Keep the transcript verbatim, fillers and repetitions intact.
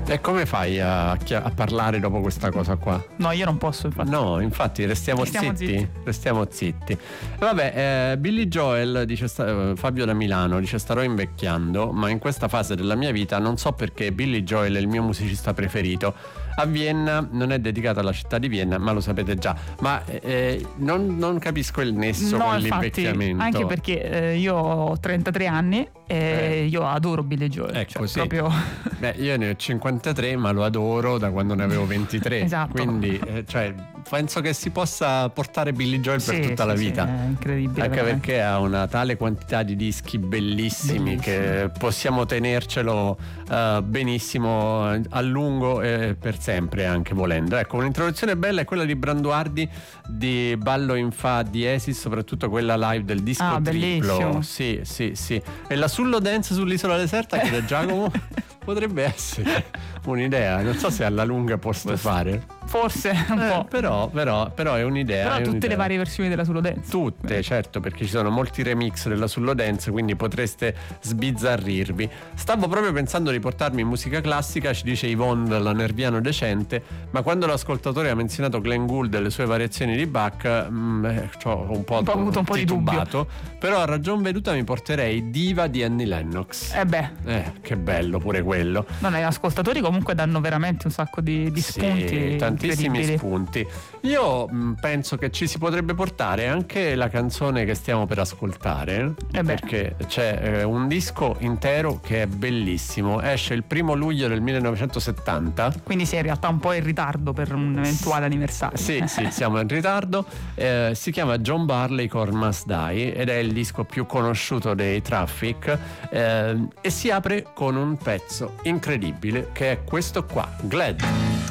E come fai a, a parlare dopo questa cosa qua? No, io non posso, infatti. No, infatti restiamo, Restiamo zitti. zitti. Restiamo zitti. Vabbè, eh, Billy Joel dice sta, Fabio da Milano dice: starò invecchiando, ma in questa fase della mia vita non so perché Billy Joel è il mio musicista preferito. A Vienna non è dedicata alla città di Vienna, ma lo sapete già. Ma eh, non, non capisco il nesso No, con infatti, l'invecchiamento. anche perché eh, io ho trentatré anni e Eh. io adoro Billy Joel. Ecco, cioè, sì. proprio... Beh, io ne ho cinquantatré, ma lo adoro da quando ne avevo ventitré. Esatto. Quindi, eh, cioè, penso che si possa portare Billy Joel per Sì, tutta sì, la sì, vita. è incredibile. Anche veramente. perché ha una tale quantità di dischi bellissimi, Bellissimi. che possiamo tenercelo eh, benissimo a lungo e per sempre, anche volendo. Ecco, un'introduzione bella è quella di Branduardi di Ballo in Fa diesis, soprattutto quella live del disco Ah, triplo. bellissimo. Sì, sì, sì. E la Sullo Dance sull'isola deserta che da Giacomo potrebbe essere un'idea. Non so se alla lunga può stufare. Forse un Eh, po'. però, però, però è un'idea. Però è tutte un'idea. le varie versioni della Solo Dance. Tutte, certo, perché ci sono molti remix della Sullo Dance, quindi potreste sbizzarrirvi. Stavo proprio pensando di portarmi in musica classica, ci dice Yvonne dalla Nerviano Decente, ma quando l'ascoltatore ha menzionato Glenn Gould e le sue variazioni di Bach, mh, eh, c'ho un po', Un po' avuto un po' di titubato, però a ragion veduta mi porterei Diva di Annie Lennox. Eh beh, Eh, che bello pure quello. non gli ascoltatori comunque danno veramente un sacco di, di spunti. Sì, tantissimi incredibili. spunti. Io mh, penso che ci si potrebbe portare anche la canzone che stiamo per ascoltare, Eh beh. perché c'è eh, un disco intero che è bellissimo, esce il primo luglio del millenovecentosettanta. Quindi sei in realtà un po' in ritardo per un eventuale anniversario. Sì, sì, siamo in ritardo. Eh, si chiama John Barley Core Must Die ed è il disco più conosciuto dei Traffic, eh, e si apre con un pezzo incredibile che è questo qua, Glad.